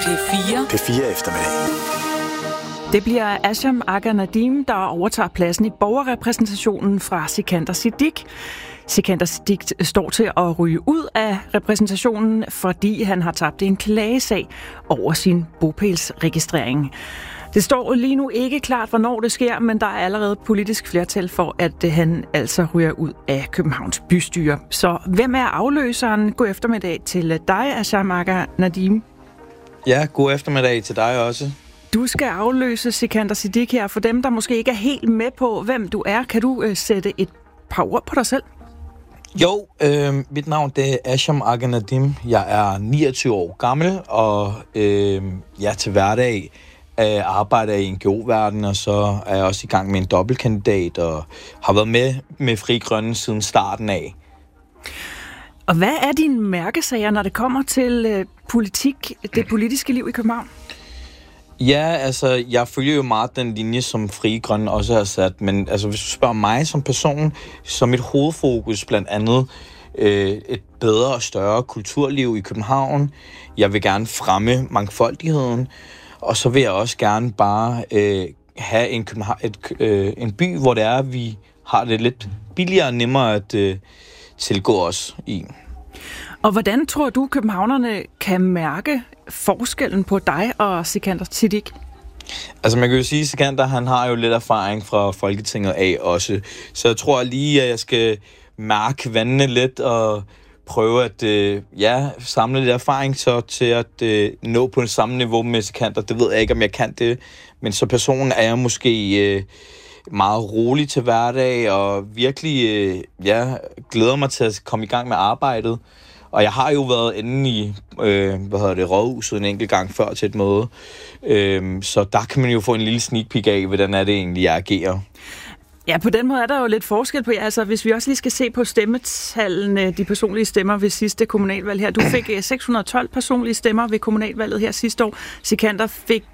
P4 eftermiddag. Det bliver Asham Agha Nadim, der overtager pladsen i borgerrepræsentationen fra Sikander Siddique. Sikander Siddique står til at ryge ud af repræsentationen, fordi han har tabt en klagesag over sin bopælsregistrering. Det står lige nu ikke klart, hvornår det sker, men der er allerede politisk flertal for, at han altså ryger ud af Københavns bystyre. Så hvem er afløseren? God eftermiddag til dig, Asham Agha Nadim. Ja, god eftermiddag til dig også. Du skal afløse Sikander Siddique her. For dem, der måske ikke er helt med på, hvem du er, kan du sætte et par ord på dig selv? Jo, mit navn det er Asham Agha Nadim. Jeg er 29 år gammel, og til hverdag arbejder i NGO-verdenen, og så er jeg også i gang med en dobbeltkandidat, og har været med Fri Grønne siden starten af. Og hvad er dine mærkesager, når det kommer til politik, det politiske liv i København? Ja, altså, jeg følger jo meget den linje, som Fri Grønne også har sat, men altså, hvis du spørger mig som person, så mit hovedfokus blandt andet et bedre og større kulturliv i København. Jeg vil gerne fremme mangfoldigheden, og så vil jeg også gerne bare have en by, hvor det er, at vi har det lidt billigere og nemmere at tilgå os i. Og hvordan tror du, københavnerne kan mærke forskellen på dig og Sikander Siddique? Altså man kan jo sige, at Sikander, han har jo lidt erfaring fra Folketinget af også. Så jeg tror lige, at jeg skal mærke vandene lidt og prøve at samle lidt erfaring så til at nå på det samme niveau med Sikander. Det ved jeg ikke, om jeg kan det. Men så personen er jeg måske meget rolig til hverdag og virkelig glæder mig til at komme i gang med arbejdet. Og jeg har jo været inde i rådhuset en enkelt gang før til et møde. Så der kan man jo få en lille sneak peek af, hvordan er det egentlig, jeg agerer. Ja, på den måde er der jo lidt forskel på jer. Altså, hvis vi også lige skal se på stemmetallene, de personlige stemmer ved sidste kommunalvalg her. Du fik 612 personlige stemmer ved kommunalvalget her sidste år. Sikander fik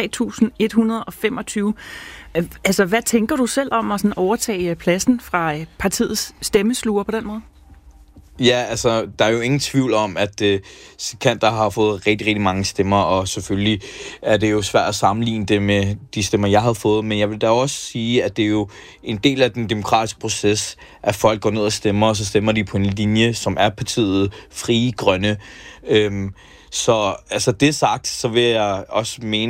3.125. Altså, hvad tænker du selv om at sådan overtage pladsen fra partiets stemmesluger på den måde? Ja, altså, der er jo ingen tvivl om, at Sikander har fået rigtig, rigtig mange stemmer, og selvfølgelig er det jo svært at sammenligne det med de stemmer, jeg havde fået, men jeg vil da også sige, at det er jo en del af den demokratiske proces, at folk går ned og stemmer, og så stemmer de på en linje, som er partiet Frie Grønne. Så altså det sagt, så vil jeg også mene,